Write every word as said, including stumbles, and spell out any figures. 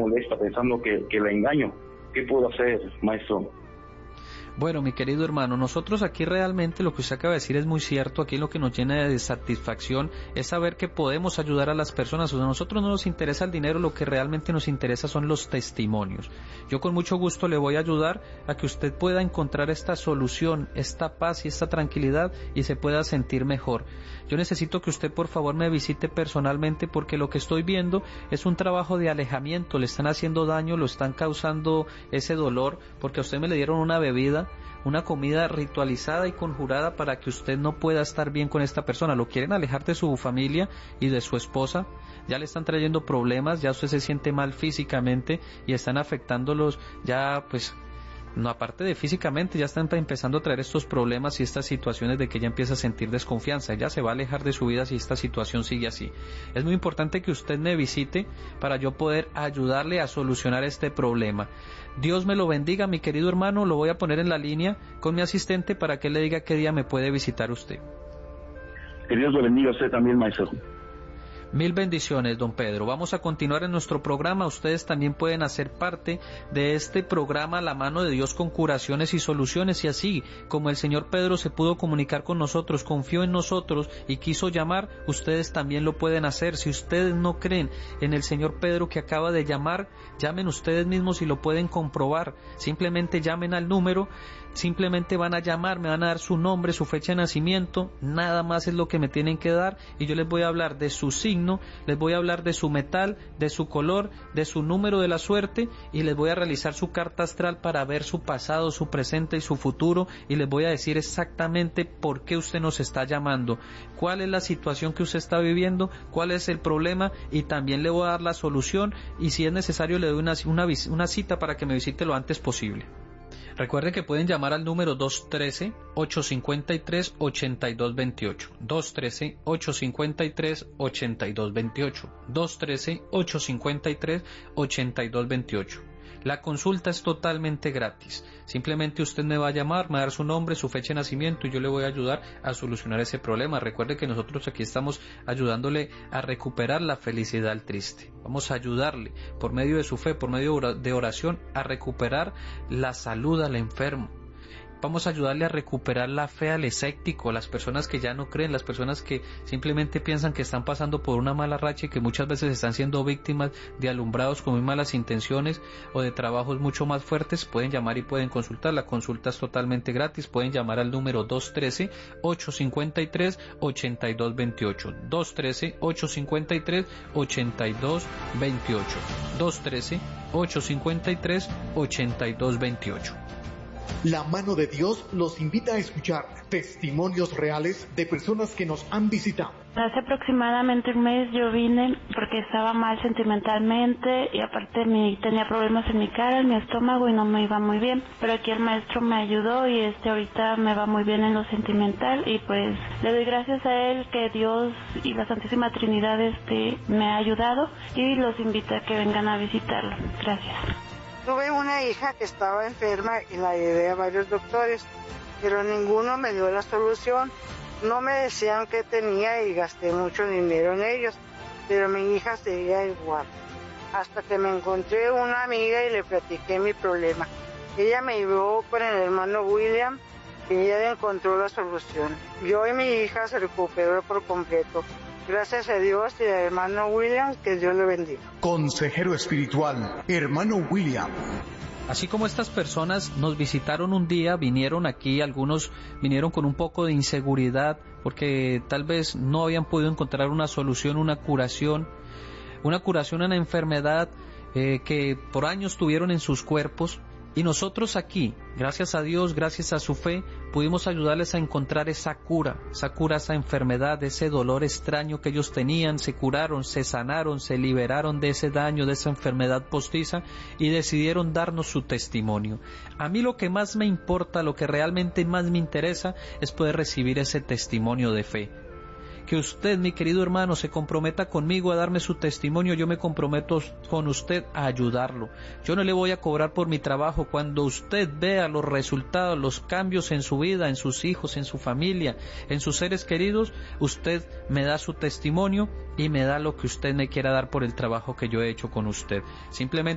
molesta pensando que, que la engaño. ¿Qué puedo hacer, maestro? Bueno, mi querido hermano, nosotros aquí realmente lo que usted acaba de decir es muy cierto. Aquí lo que nos llena de satisfacción es saber que podemos ayudar a las personas. O sea, a nosotros no nos interesa el dinero, lo que realmente nos interesa son los testimonios. Yo con mucho gusto le voy a ayudar a que usted pueda encontrar esta solución, esta paz y esta tranquilidad y se pueda sentir mejor. Yo necesito que usted por favor me visite personalmente porque lo que estoy viendo es un trabajo de alejamiento. Le están haciendo daño, lo están causando ese dolor porque a usted me le dieron una bebida, una comida ritualizada y conjurada para que usted no pueda estar bien con esta persona. Lo quieren alejar de su familia y de su esposa, ya le están trayendo problemas, ya usted se siente mal físicamente y están afectándolos ya, pues, no, aparte de físicamente, ya están empezando a traer estos problemas y estas situaciones de que ella empieza a sentir desconfianza. Ella se va a alejar de su vida si esta situación sigue así. Es muy importante que usted me visite para yo poder ayudarle a solucionar este problema. Dios me lo bendiga, mi querido hermano. Lo voy a poner en la línea con mi asistente para que le diga qué día me puede visitar usted. Que Dios lo bendiga a usted también, maestro. Mil bendiciones, don Pedro. Vamos a continuar en nuestro programa. Ustedes también pueden hacer parte de este programa La Mano de Dios con curaciones y soluciones, y así como el señor Pedro se pudo comunicar con nosotros, confió en nosotros y quiso llamar, ustedes también lo pueden hacer. Si ustedes no creen en el señor Pedro que acaba de llamar, llamen ustedes mismos y lo pueden comprobar. Simplemente llamen al número, simplemente van a llamar, me van a dar su nombre, su fecha de nacimiento, nada más es lo que me tienen que dar y yo les voy a hablar de su signo, les voy a hablar de su metal, de su color, de su número de la suerte y les voy a realizar su carta astral para ver su pasado, su presente y su futuro y les voy a decir exactamente por qué usted nos está llamando, cuál es la situación que usted está viviendo, cuál es el problema y también le voy a dar la solución y si es necesario le doy una, una, una cita para que me visite lo antes posible. Recuerden que pueden llamar al número dos uno tres, ocho cinco tres, ocho dos dos ocho, dos uno tres, ocho cinco tres, ocho dos dos ocho, dos uno tres, ocho cinco tres, ocho dos dos ocho. La consulta es totalmente gratis. Simplemente usted me va a llamar, me va a dar su nombre, su fecha de nacimiento y yo le voy a ayudar a solucionar ese problema. Recuerde que nosotros aquí estamos ayudándole a recuperar la felicidad al triste. Vamos a ayudarle por medio de su fe, por medio de oración, a recuperar la salud al enfermo. Vamos a ayudarle a recuperar la fe al escéptico, las personas que ya no creen, las personas que simplemente piensan que están pasando por una mala racha y que muchas veces están siendo víctimas de alumbrados con muy malas intenciones o de trabajos mucho más fuertes. Pueden llamar y pueden consultar, la consulta es totalmente gratis. Pueden llamar al número dos uno tres, ocho cinco tres, ocho dos dos ocho, dos uno tres, ocho cinco tres, ocho dos dos ocho, dos uno tres, ocho cinco tres, ocho dos dos ocho. La Mano de Dios los invita a escuchar testimonios reales de personas que nos han visitado. Hace aproximadamente un mes yo vine porque estaba mal sentimentalmente y aparte me, tenía problemas en mi cara, en mi estómago y no me iba muy bien. Pero aquí el maestro me ayudó y este ahorita me va muy bien en lo sentimental y pues le doy gracias a él que Dios y la Santísima Trinidad este me ha ayudado y los invito a que vengan a visitarlo. Gracias. Tuve una hija que estaba enferma y la llevé a varios doctores, pero ninguno me dio la solución. No me decían qué tenía y gasté mucho dinero en ellos, pero mi hija seguía igual. Hasta que me encontré una amiga y le platiqué mi problema. Ella me llevó con el hermano William y ella encontró la solución. Yo y mi hija se recuperó por completo. Gracias a Dios y al hermano William, que Dios le bendiga. Consejero espiritual, hermano William. Así como estas personas nos visitaron un día, vinieron aquí, algunos vinieron con un poco de inseguridad porque tal vez no habían podido encontrar una solución, una curación, una curación a una enfermedad eh, que por años tuvieron en sus cuerpos. Y nosotros aquí, gracias a Dios, gracias a su fe, pudimos ayudarles a encontrar esa cura, esa cura a esa enfermedad, ese dolor extraño que ellos tenían, se curaron, se sanaron, se liberaron de ese daño, de esa enfermedad postiza y decidieron darnos su testimonio. A mí lo que más me importa, lo que realmente más me interesa es poder recibir ese testimonio de fe. Que usted, mi querido hermano, se comprometa conmigo a darme su testimonio, yo me comprometo con usted a ayudarlo. Yo no le voy a cobrar por mi trabajo. Cuando usted vea los resultados, los cambios en su vida, en sus hijos, en su familia, en sus seres queridos, usted me da su testimonio y me da lo que usted me quiera dar por el trabajo que yo he hecho con usted. Simplemente